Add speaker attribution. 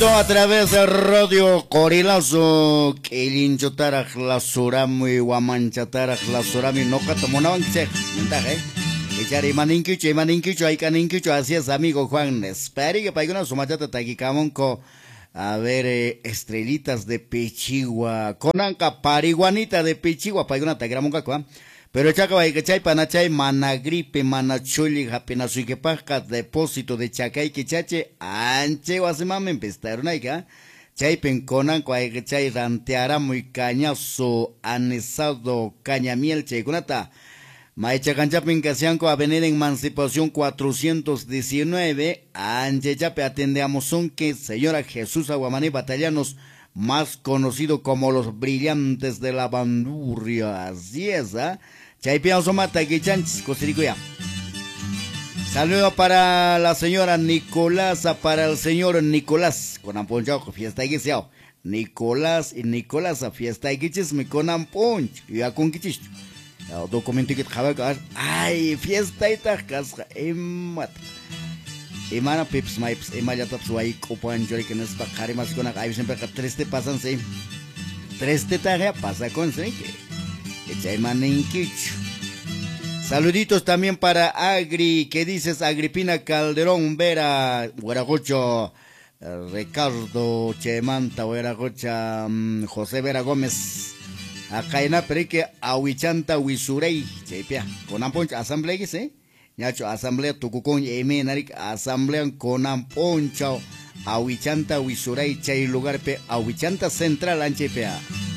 Speaker 1: A través de Radio Corilazo, Kilincho Tarak, la Surami, Guamancha Tarak, la Surami, no Catamonaban, mensaje. Echari maninquicho, hay caninquicho, así es, amigo Juan. Espere que pague una sumachata taquicamonco. A ver, estrellitas de Pichigua, Conanca, pariguanita de Pichigua, pague una taquiramonca, pero chacabay que chay panachay managripe manachuli japinasuike pasca depósito de chacay que chache anche guasimamen pestarunaica chay penconan cuay que chay ranteara muy cañazo anesado cañamiel chaykunata maicha canchapin casianco avenida Emancipación 419 anche chape atendemos un que señora Jesús Aguamaní Batallanos, más conocido como los brillantes de la bandurria, así es, ¿ah? Chaipiazo mata guichanchis, cosiricuya. Saludo para la señora Nicolasa, para el señor Nicolás, con amponchao, fiesta guisiao. Nicolás y Nicolasa, fiesta guichis, mi con amponch, y a con guichis. Documento que te ay, fiesta y tascas, mata. Imana pips maips imaya taps wai kopan jori que nos pakari mas con ahí siempre que tres te pasan sí tres te tarea pasa con sí que chay maninquicho. Saluditos también para Agri, ¿qué dices? Agripina Calderón Vera Hueragocho, Ricardo Chemanta Hueragocha, José Vera Gómez acá en Aperique Ahuichanta Huisurey chaypia con amponcha asamblea que sí. Ñacho asamblea tucucón eme narik asamblea con ponchao awichanta wisuray chay lugar pe awichanta central anche pea.